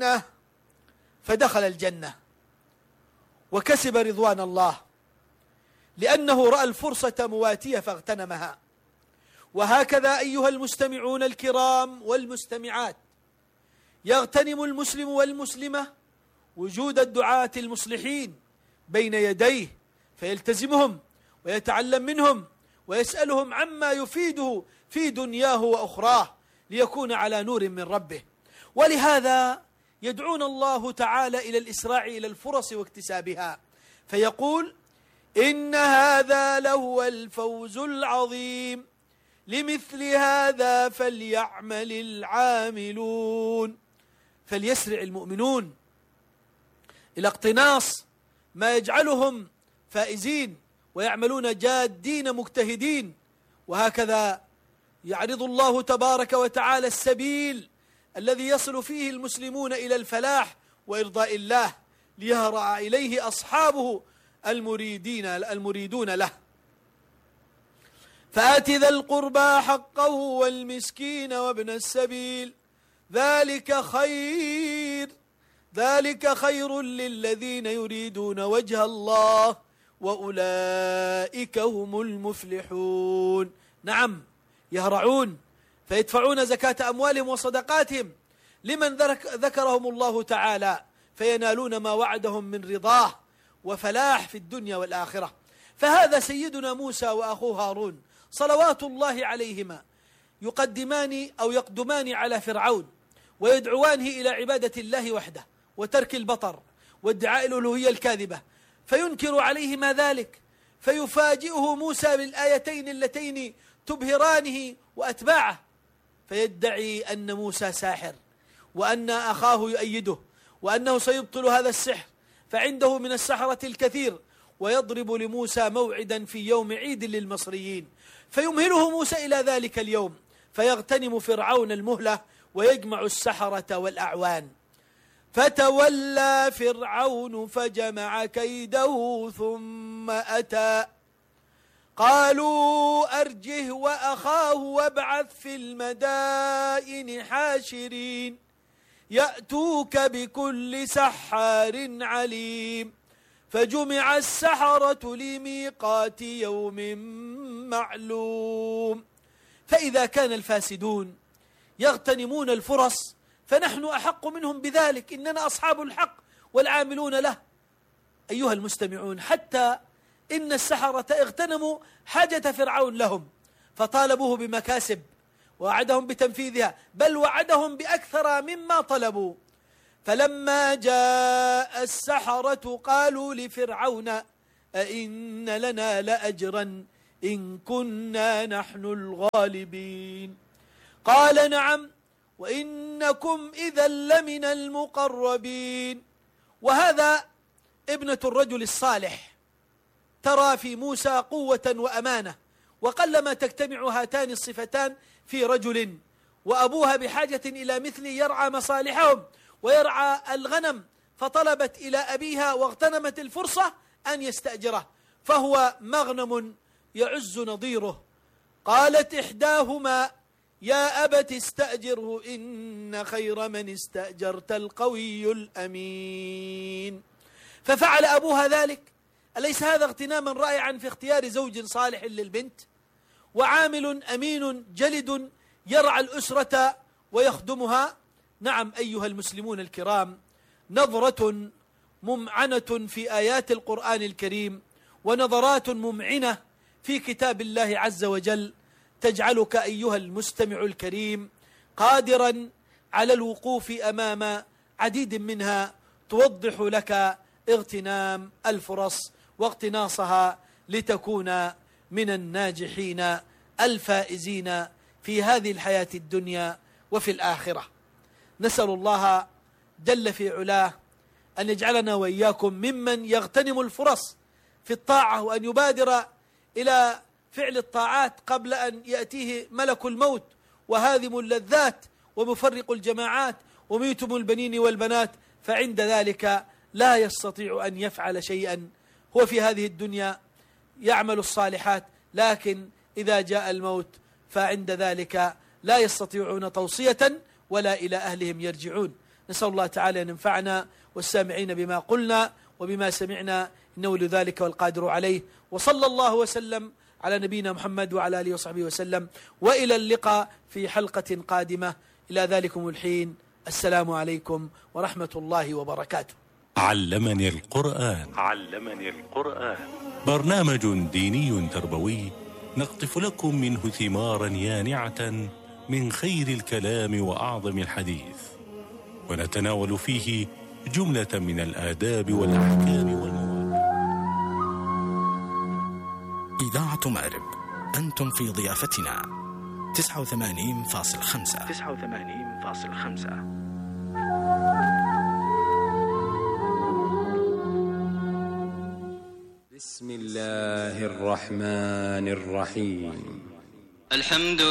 الجنة فدخل الجنة وكسب رضوان الله لأنه رأى الفرصة مواتية فاغتنمها. وهكذا أيها المستمعون الكرام والمستمعات، يغتنم المسلم والمسلمة وجود الدعاة المصلحين بين يديه فيلتزمهم ويتعلم منهم ويسألهم عما يفيده في دنياه وأخراه ليكون على نور من ربه. ولهذا يدعون الله تعالى إلى الإسراع إلى الفرص واكتسابها، فيقول: إن هذا لهو الفوز العظيم، لمثل هذا فليعمل العاملون. فليسرع المؤمنون إلى اقتناص ما يجعلهم فائزين ويعملون جادين مجتهدين. وهكذا يعرض الله تبارك وتعالى السبيل الذي يصل فيه المسلمون إلى الفلاح وإرضاء الله ليهرع إليه أصحابه المريدون له. فآت ذا القربى حقه والمسكين وابن السبيل ذلك خير للذين يريدون وجه الله وأولئك هم المفلحون. نعم، يهرعون فيدفعون زكاة أموالهم وصدقاتهم لمن ذكرهم الله تعالى فينالون ما وعدهم من رضاه وفلاح في الدنيا والآخرة. فهذا سيدنا موسى وأخوه هارون صلوات الله عليهما يقدمان على فرعون ويدعوانه إلى عبادة الله وحده وترك البطر وادعاء الألوهية الكاذبة، فينكر عليهما ذلك، فيفاجئه موسى بالآيتين اللتين تبهرانه وأتباعه، فيدعي أن موسى ساحر وأن أخاه يؤيده وأنه سيبطل هذا السحر، فعنده من السحرة الكثير، ويضرب لموسى موعدا في يوم عيد للمصريين، فيمهله موسى إلى ذلك اليوم، فيغتنم فرعون المهلة ويجمع السحرة والأعوان. فتولى فرعون فجمع كيده ثم أتى، قالوا أرجه وأخاه وابعث في المدائن حاشرين يأتوك بكل سحار عليم. فجمع السحرة لميقات يوم معلوم. فإذا كان الفاسدون يغتنمون الفرص فنحن أحق منهم بذلك، إننا أصحاب الحق والعاملون له. أيها المستمعون، حتى إن السحرة اغتنموا حاجة فرعون لهم فطالبوه بمكاسب ووعدهم بتنفيذها، بل وعدهم بأكثر مما طلبوا. فلما جاء السحرة قالوا لفرعون أئن لنا لأجرا إن كنا نحن الغالبين. قال نعم وإنكم إذا لمن المقربين. وهذا ابنة الرجل الصالح ترى في موسى قوة وأمانة، وقلما تجتمع هاتان الصفتان في رجل، وأبوها بحاجة إلى مثل يرعى مصالحهم ويرعى الغنم، فطلبت إلى أبيها واغتنمت الفرصة أن يستأجره، فهو مغنم يعز نظيره. قالت إحداهما يا أبت استأجره إن خير من استأجرت القوي الأمين. ففعل أبوها ذلك. أليس هذا اغتناما رائعا في اختيار زوج صالح للبنت؟ وعامل أمين جلد يرعى الأسرة ويخدمها. نعم أيها المسلمون الكرام، نظرة ممعنة في آيات القرآن الكريم ونظرات ممعنة في كتاب الله عز وجل تجعلك أيها المستمع الكريم قادرا على الوقوف أمام عديد منها توضح لك اغتنام الفرص واقتناصها لتكون من الناجحين الفائزين في هذه الحياة الدنيا وفي الآخرة. نسأل الله جل في علاه أن يجعلنا وإياكم ممن يغتنم الفرص في الطاعة، وأن يبادر إلى فعل الطاعات قبل أن يأتيه ملك الموت وهادم اللذات ومفرق الجماعات وميتم البنين والبنات، فعند ذلك لا يستطيع أن يفعل شيئا. هو في هذه الدنيا يعمل الصالحات، لكن إذا جاء الموت فعند ذلك لا يستطيعون توصية ولا إلى أهلهم يرجعون. نسأل الله تعالى أن ينفعنا والسامعين بما قلنا وبما سمعنا، إنه لذلك والقادر عليه. وصلى الله وسلم على نبينا محمد وعلى آله وصحبه وسلم، وإلى اللقاء في حلقة قادمة. إلى ذلكم الحين، السلام عليكم ورحمة الله وبركاته. علمني القرآن. برنامج ديني تربوي نقطف لكم منه ثمارا يانعة من خير الكلام وأعظم الحديث، ونتناول فيه جملة من الآداب والأحكام والمواقف. إذاعة مأرب، أنتم في ضيافتنا 89.5. بسم الله الرحمن الرحيم. الحمد